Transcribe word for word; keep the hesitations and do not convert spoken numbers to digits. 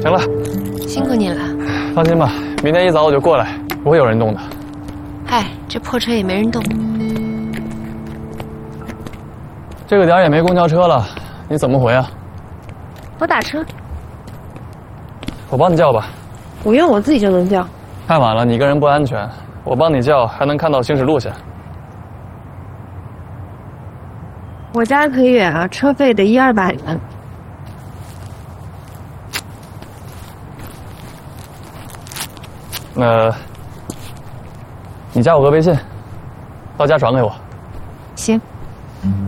行了， 辛苦你了。 放心吧，明天一早我就过来，不会有人动的。 嗨，这破车也没人动。 这个点也没公交车了，你怎么回啊？ 我打车。 我帮你叫吧。 不用，我自己就能叫。 太晚了，你一个人不安全，我帮你叫，还能看到行驶路线。 我家可远啊，车费得一二百元。 那，你加我个微信，到家转给我。 行。